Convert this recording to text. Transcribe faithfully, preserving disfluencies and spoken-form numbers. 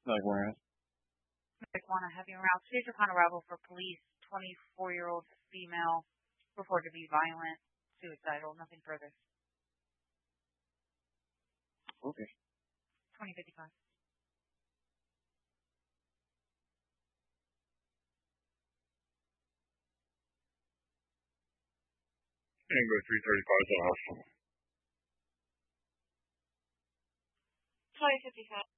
Like where? Marijuana heavy around. Today's upon arrival for police. twenty-four-year-old female reported to be violent, suicidal, nothing further. Okay. twenty fifty-five. Tango three thirty-five to Alpha. twenty fifty-five.